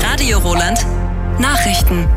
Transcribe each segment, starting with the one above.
Radio Roland Nachrichten.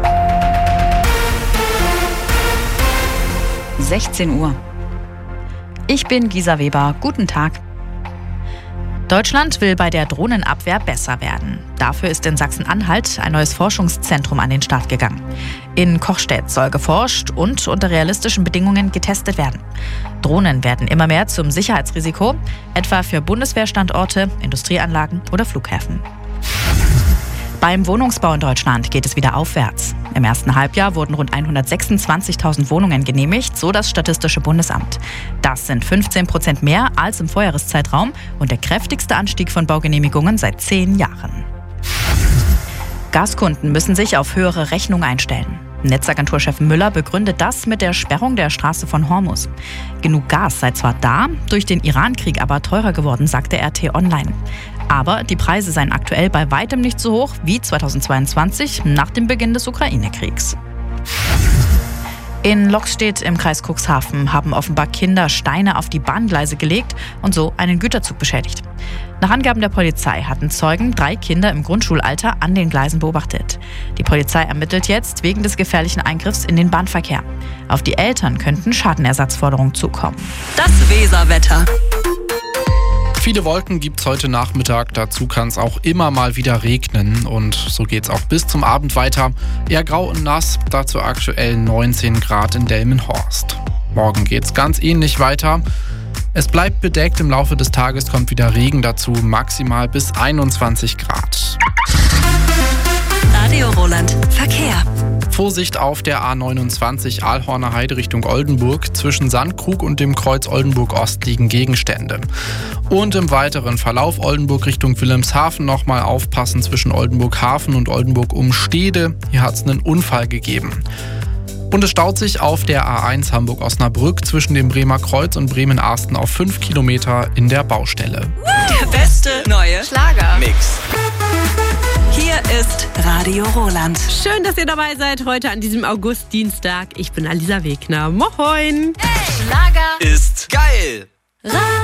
16 Uhr. Ich bin Gisa Weber. Guten Tag. Deutschland will bei der Drohnenabwehr besser werden. Dafür ist in Sachsen-Anhalt ein neues Forschungszentrum an den Start gegangen. In Kochstedt soll geforscht und unter realistischen Bedingungen getestet werden. Drohnen werden immer mehr zum Sicherheitsrisiko, etwa für Bundeswehrstandorte, Industrieanlagen oder Flughäfen. Beim Wohnungsbau in Deutschland geht es wieder aufwärts. Im ersten Halbjahr wurden rund 126.000 Wohnungen genehmigt, so das Statistische Bundesamt. Das sind 15% mehr als im Vorjahreszeitraum und der kräftigste Anstieg von Baugenehmigungen seit 10 Jahren. Gaskunden müssen sich auf höhere Rechnungen einstellen. Netzagenturchef Müller begründet das mit der Sperrung der Straße von Hormuz. Genug Gas sei zwar da, durch den Iran-Krieg aber teurer geworden, sagte RT Online. Aber die Preise seien aktuell bei weitem nicht so hoch wie 2022 nach dem Beginn des Ukraine-Kriegs. In Loxstedt im Kreis Cuxhaven haben offenbar Kinder Steine auf die Bahngleise gelegt und so einen Güterzug beschädigt. Nach Angaben der Polizei hatten Zeugen 3 Kinder im Grundschulalter an den Gleisen beobachtet. Die Polizei ermittelt jetzt wegen des gefährlichen Eingriffs in den Bahnverkehr. Auf die Eltern könnten Schadenersatzforderungen zukommen. Das Weserwetter. Viele Wolken gibt es heute Nachmittag, dazu kann es auch immer mal wieder regnen und so geht es auch bis zum Abend weiter. Eher grau und nass, dazu aktuell 19 Grad in Delmenhorst. Morgen geht es ganz ähnlich weiter. Es bleibt bedeckt, im Laufe des Tages kommt wieder Regen dazu, maximal bis 21 Grad. Radio Roland Verkehr. Vorsicht auf der A29 Aalhorner Heide Richtung Oldenburg. Zwischen Sandkrug und dem Kreuz Oldenburg-Ost liegen Gegenstände. Und im weiteren Verlauf Oldenburg Richtung Wilhelmshaven nochmal aufpassen zwischen Oldenburg-Hafen und Oldenburg-Umstede. Hier hat es einen Unfall gegeben. Und es staut sich auf der A1 Hamburg-Osnabrück zwischen dem Bremer Kreuz und Bremen-Arsten auf 5 Kilometer in der Baustelle. Der beste neue Schlagermix. Hier ist Radio Roland. Schön, dass ihr dabei seid heute an diesem August-Dienstag. Ich bin Alisa Wegner. Moin! Hey, Schlager ist geil!